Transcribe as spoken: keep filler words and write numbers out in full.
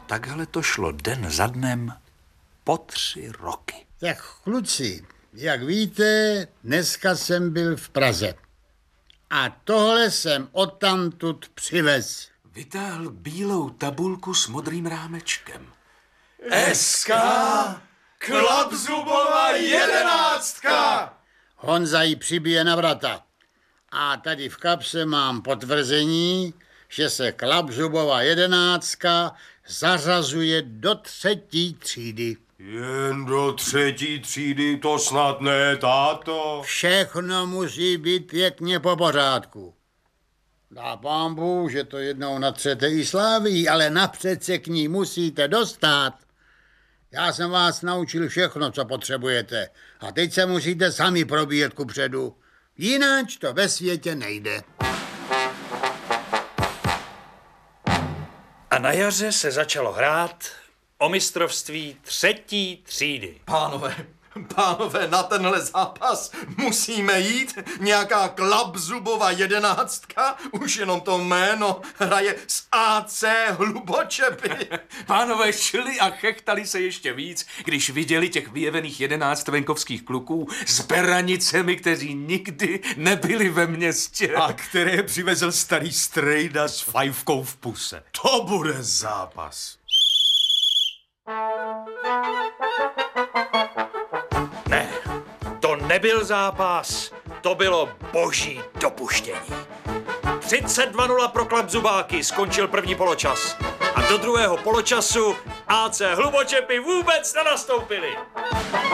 takhle to šlo den za dnem po tři roky. Tak kluci, jak víte, dneska jsem byl v Praze. A tohle jsem odtamtud přivez. Vytáhl bílou tabulku s modrým rámečkem. S K Klapzubova jedenáctka! Honza ji přibije na vrata. A tady v kapse mám potvrzení, že se Klapzubova jedenáctka zařazuje do třetí třídy. Jen do třetí třídy, to snad ne, táto. Všechno musí být pěkně po pořádku. Dá pán Bůh, že to jednou natřete i Sláví, ale napřed se k ní musíte dostat. Já jsem vás naučil všechno, co potřebujete. A teď se musíte sami probíjet kupředu. Jináč to ve světě nejde. A na jaře se začalo hrát o mistrovství třetí třídy. Pánové, pánové, na tenhle zápas musíme jít. Nějaká Klapzubova jedenáctka, už jenom to jméno, hraje s A C Hlubočepy. Pánové šli a chechtali se ještě víc, když viděli těch vyjevených jedenáct venkovských kluků s beranicemi, kteří nikdy nebyli ve městě. A které přivezl starý strejda s fajfkou v puse. To bude zápas. Ne, to nebyl zápas, to bylo boží dopuštění. třicet dva nula pro Klapzubáky, skončil první poločas. A do druhého poločasu A C Hlubočepy vůbec nenastoupili.